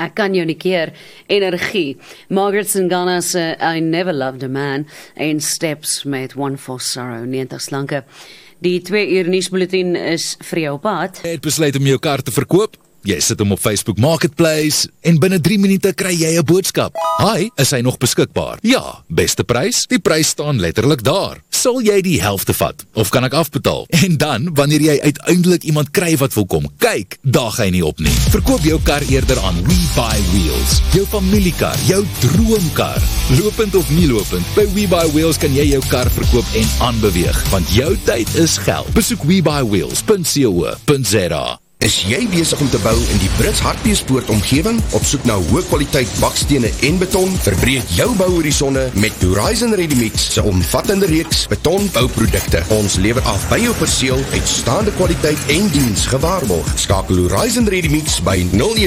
ek kan jou nie keer, energie. Margaret Singana se I Never Loved a Man en Steps met One for Sorrow, 90 slanke. Die 2 uur nuusbulletin is vir jou op pad. Jy het besluit om jou kar te verkoop? Jy sit hom op Facebook Marketplace en binne 3 minute kry jy 'n boodskap. Hi, is hy nog beskikbaar? Ja, beste prys? Die prys staan letterlik daar. Sal jy die helfte vat? Of kan ek afbetaal? En dan, wanneer jy uiteindelik iemand kry wat wil kom kyk, daag hy nie op nie. Verkoop jou kar eerder aan WeBuyWheels. Jou familiekar, jou droomkar. Lopend of nie lopend, by WeBuyWheels kan jy jou kar verkoop en aanbeweeg, want jou tyd is geld. Besoek WeBuyWheels.co.za. Is jy besig om te bou in die Brits Hartbeespoort omgewing? Op soek na hoë kwaliteit bakstene en beton? Verbreek jou bouhorisonne met Horizon Ready-Mix se omvattende reeks betonbouprodukte. Ons lewer af by jou perseel uitstaande kwaliteit en diens gewaarborg. Skakel Horizon Ready-Mix by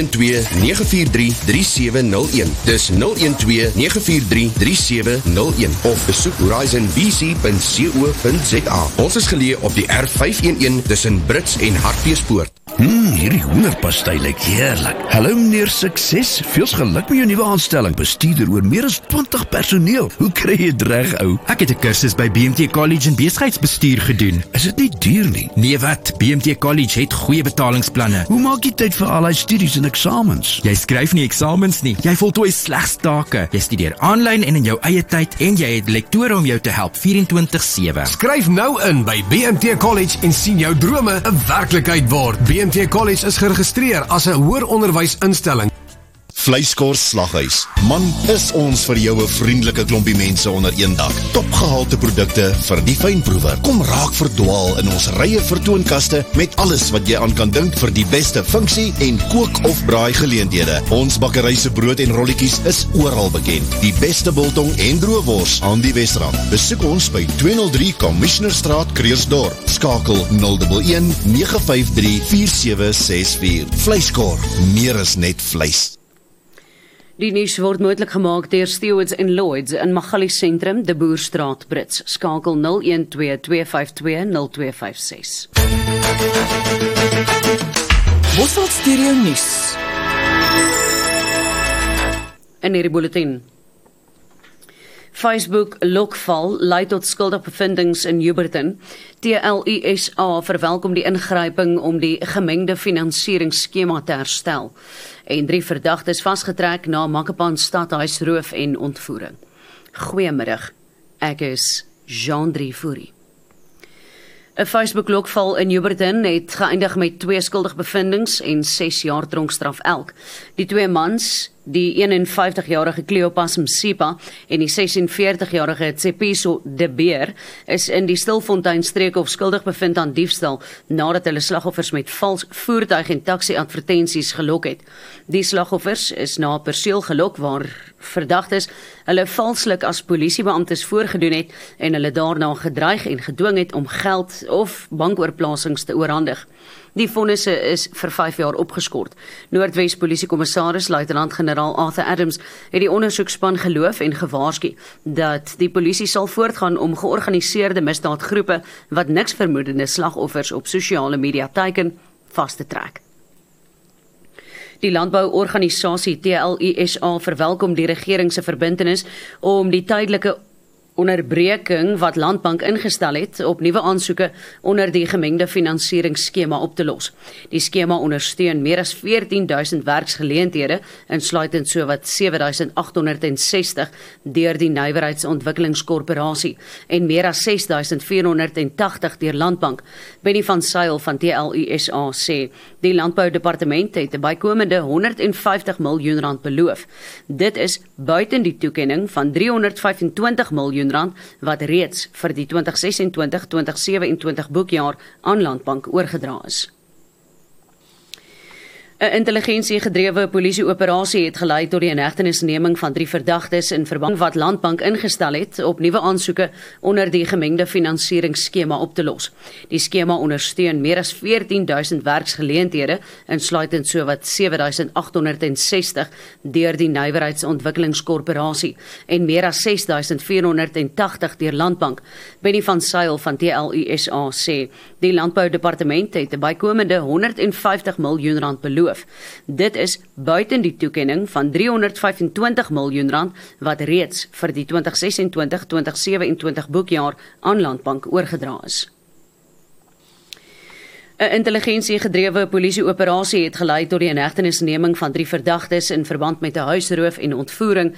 012-943-3701. Dis 012-943-3701 of besoek horizonbc.co.za. Ons is geleë op die R511 tussen Brits en Hartbeespoort. Hierdie hoenderpastei lyk heerlik. Hallo meneer Sukses, veels geluk met jou nuwe aanstelling. Bestuurder oor meer as 20 personeel. Hoe kry jy dit reg, ou? Ek het 'n kursus by BMT College in besigheidsbestuur gedoen. Is dit nie duur nie? Nee wat, BMT College het goeie betalingsplanne. Hoe maak jy tyd vir al die studies en eksamens? Jy skryf nie eksamens nie, jy voltooi slegs take. Jy studeer aanlyn en in jou eie tyd en jy het lektore om jou te help 24/7. Skryf nou in by BMT College en sien jou drome 'n werklikheid word. BMT College is geregistreer as 'n hoër onderwysinstelling. Vleiskors Slaghuis. Man, is ons vir jou 'n vriendelike klompie mense onder een dak. Topgehalte produkte vir die fynproewer. Kom raak verdwaal in ons rye vertoonkaste met alles wat jy aan kan dink vir die beste funksie en kook of braai geleenthede. Ons bakkery se brood en rolletjies is oral bekend. Die beste biltong en droëwors aan die Wesrand. Besoek ons by 203 Commissionerstraat, Kreersdorp. Skakel 011 953 4764. Vleiskor, meer as net vleis. Die nuus word moontlik gemaak deur Stewards & Lloyds in Magalies Sentrum, De Boerstraat, Brits. Skakel 012-252-0256. Bossel Stereo Nuus. In hierdie bulletin. Facebook lokval lei tot skuldigbevindings in Huberton. TLUSA verwelkom die ingryping om die gemengde finansieringsskema te herstel. En 3 verdagtes vasgetrek na Makapan stadhuisroof en ontvoering. Goeiemiddag, ek is Jean-Drie Fourie. 'n Facebook-lokval in Huberton het geëindig met 2 skuldigbevindings en 6 jaar tronkstraf elk. Die 2 mans, die 51-jarige Cleopas Msipa en die 46-jarige Tsepiso de Beer, is in die Stilfontein-streek of skuldig bevind aan diefstal nadat hulle slagoffers met vals voertuig en taxi-advertensies gelok het. Die slagoffers is na 'n perseel gelok waar verdagtes hulle valslik as polisiebeamptes voorgedoen het en hulle daarna gedreig en gedwing het om geld of bankoorplasings te oorhandig. Die vonnisse is vir 5 jaar opgeskort. Noordwes Polisiekommissaris Luitenant-generaal Arthur Adams het die ondersoekspan geloof en gewaarsku dat die polisie sal voortgaan om georganiseerde misdaadgroepe wat niks vermoedende slagoffers op sosiale media teiken vas te trek. Die landbouorganisasie TLUSA verwelkom die regering se verbintenis om die tydelike onderbreking wat Landbank ingestel het op nuwe aansoeke onder die gemengde finansieringsskema op te los. Die skema ondersteun meer as 14.000 werksgeleenthede, insluitend sowat 7.860 deur die Nywerheidsontwikkelingskorporasie en meer as 6.480 deur Landbank. Benny van Sail van TLUSA sê, die Landboudepartement het 'n bykomende R150 miljoen beloof. Dit is buiten die toekenning van R325 miljoen wat reeds vir die 2026-2027 boekjaar aan Landbank oorgedra is. 'n intelligensiegedrewe polisieoperasie het gelei tot die inhegtenisneming van 3 verdagtes in verband wat Landbank ingestel het op nuwe aansoeke onder die gemengde finansieringsskema op te los. Die skema ondersteun meer as 14.000 werksgeleenthede, insluitend sowat 7.860 deur die Nywerheidsontwikkelingskorporasie en meer as 6.480 deur Landbank. Benny van Sail van TLUSA sê, die Landboudepartement het 'n bykomende R150 miljoen beloof. beloof. Dit is buiten die toekenning van R325 miljoen wat reeds vir die 2026-2027 boekjaar aan Landbank oorgedra is. 'n Intelligensiegedrewe polisieoperasie het gelei tot die inhegtenisneming van 3 verdagtes in verband met 'n huisroof en ontvoering